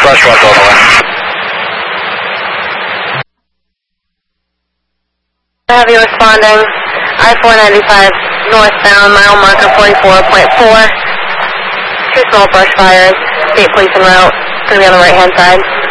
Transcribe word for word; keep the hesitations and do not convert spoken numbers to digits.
brush truck all the way. Have you responding? I four ninety-five northbound, mile marker forty-four point four. Two small brush fires, state police en route, going to be on the right hand side.